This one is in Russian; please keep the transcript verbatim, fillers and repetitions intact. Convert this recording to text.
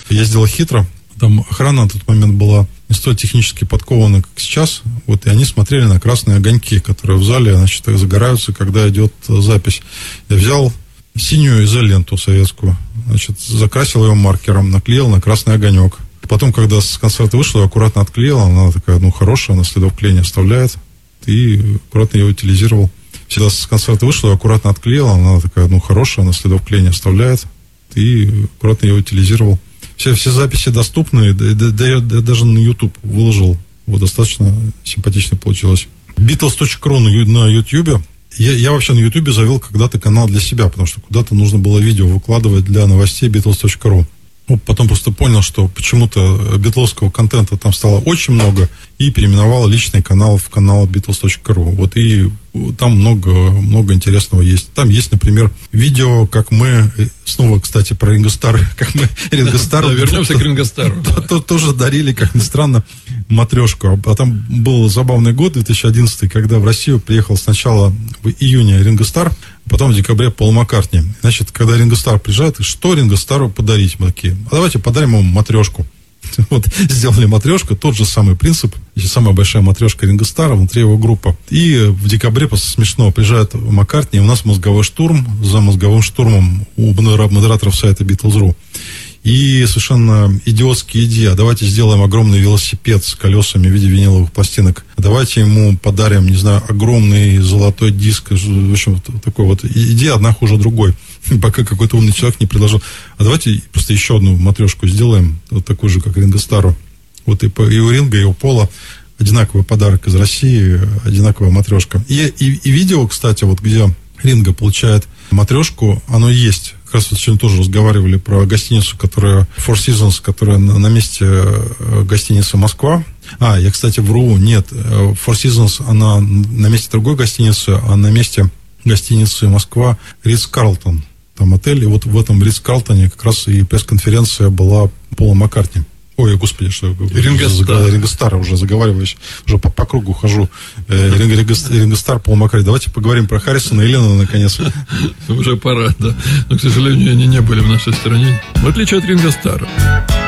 Я сделал хитро. Там охрана на тот момент была не столь технически подкована, как сейчас. Вот, и они смотрели на красные огоньки, которые в зале, значит, загораются, когда идет запись. Я взял синюю изоленту советскую, значит, закрасил ее маркером, наклеил на красный огонек. Потом, когда с концерта вышла, аккуратно отклеила. Она такая, ну, хорошая, она следов клея не оставляет. И аккуратно ее утилизировал. Всегда с концерта вышла, аккуратно отклеила. Она такая, ну, хорошая, она следов клея не оставляет. И аккуратно ее утилизировал. Все, все записи доступны, да, да, да, я даже на YouTube выложил. Вот, достаточно симпатично получилось. битлз точка ру на YouTube. Я, я вообще на YouTube завел когда-то канал для себя, потому что куда-то нужно было видео выкладывать для новостей битлз точка ру. Ну, потом просто понял, что почему-то битловского контента там стало очень много, и переименовал личный канал в канал битлз точка ру. Вот, и там много, много интересного есть. Там есть, например, видео, как мы, снова, кстати, про Ринго Старр, как мы Ринго Старру... Да, вернемся к Ринго Старру. Тоже дарили, как ни странно, матрешку. А там был забавный год, две тысячи одиннадцатый, когда в Россию приехал сначала в июне Ринго Старр, потом в декабре Пол Маккартни. Значит, когда Ринго Старр приезжает, что Ринго Старру подарить? Мы такие, а давайте подарим ему матрешку. Вот, сделали матрешку, тот же самый принцип, самая большая матрешка Ринго Старра, внутри его группа. И в декабре, после смешного, приезжает Маккартни, и у нас мозговой штурм, за мозговым штурмом у модераторов сайта битлз точка ру. И совершенно идиотские идеи. А давайте сделаем огромный велосипед с колесами в виде виниловых пластинок. Давайте ему подарим, не знаю, огромный золотой диск. В общем, такой вот идея одна хуже другой. Пока какой-то умный человек не предложил. А давайте просто еще одну матрешку сделаем, вот такую же, как Ринго Старру. Вот и, по, и у Ринго, и у Пола одинаковый подарок из России, одинаковая матрешка. И, и, и видео, кстати, вот где Ринго получает матрешку, оно есть. Как раз вот сегодня тоже разговаривали про гостиницу, которая Four Seasons, которая на, на месте гостиницы Москва. А, я, кстати, вру, нет, Four Seasons, она на месте другой гостиницы, а на месте гостиницы Москва Ритц-Карлтон. Там отель, и вот в этом Ритц-Карлтоне как раз и пресс-конференция была Пола Маккартни. Ой, господи, что Ринго Старр. Ринго Старр уже заговариваюсь, уже по, по кругу хожу. Ринго, Ринго, Ринго Старр, Пол Маккартни. Давайте поговорим про Харрисона и Леннона наконец. Уже пора, да. Но, к сожалению, они не были в нашей стране. В отличие от Ринго Старра.